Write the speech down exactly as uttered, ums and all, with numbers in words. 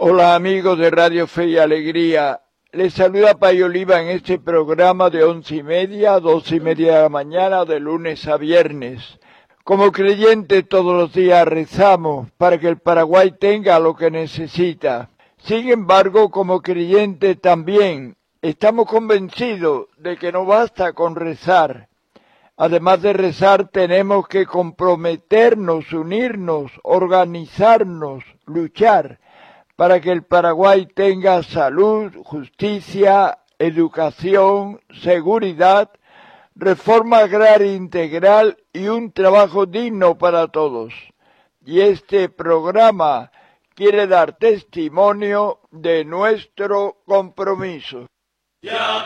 Hola amigos de Radio Fe y Alegría, les saluda Payo Oliva en este programa de once y media a doce y media de la mañana de lunes a viernes. Como creyentes todos los días rezamos para que el Paraguay tenga lo que necesita. Sin embargo, como creyentes también estamos convencidos de que no basta con rezar. Además de rezar, tenemos que comprometernos, unirnos, organizarnos, luchar para que el Paraguay tenga salud, justicia, educación, seguridad, reforma agraria integral y un trabajo digno para todos. Y este programa quiere dar testimonio de nuestro compromiso.